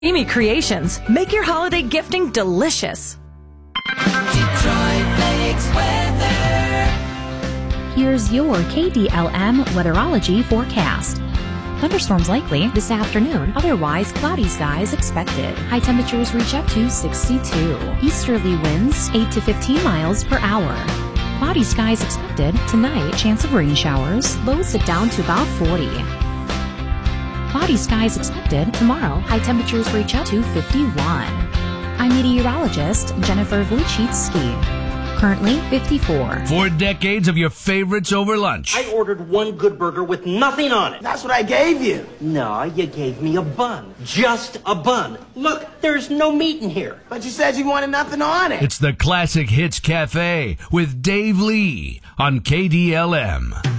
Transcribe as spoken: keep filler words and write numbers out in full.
Amy Creations. Make your holiday gifting delicious. Detroit Lakes weather. Here's your K D L M weatherology forecast. Thunderstorms likely this afternoon, otherwise cloudy skies expected. High temperatures reach up to sixty-two. Easterly winds eight to fifteen miles per hour. Cloudy skies expected tonight, chance of rain showers, lows sit down to about forty. Cloudy skies expected tomorrow, high temperatures reach up to fifty-one. I'm meteorologist Jennifer Wojcicki. Currently fifty-four. Four decades of your favorites over lunch. I ordered one good burger with nothing on it. That's what I gave you. No, you gave me a bun. Just a bun. Look, there's no meat in here. But you said you wanted nothing on it. It's the Classic Hits Cafe with Dave Lee on K D L M.